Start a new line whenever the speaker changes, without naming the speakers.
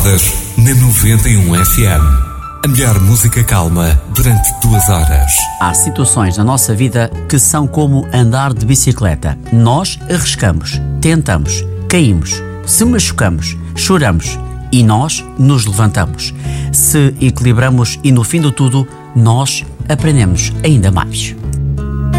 Calmadas na 91 FM. A melhor música calma durante 2 horas.
Há situações na nossa vida que são como andar de bicicleta. Nós arriscamos, tentamos, caímos, se machucamos, choramos e nós nos levantamos. Se equilibramos e no fim de tudo, nós aprendemos ainda mais.